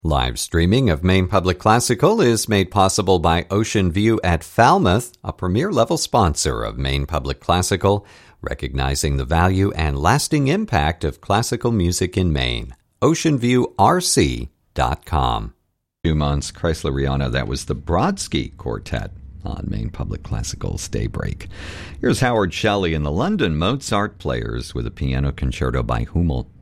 Live streaming of Maine Public Classical is made possible by Ocean View at Falmouth, a premier-level sponsor of Maine Public Classical, recognizing the value and lasting impact of classical music in Maine. OceanViewRC.com. Schumann's Kreisleriana, that was the Brodsky Quartet on Maine Public Classical's Daybreak. Here's Howard Shelley and the London Mozart Players with a piano concerto by Hummel.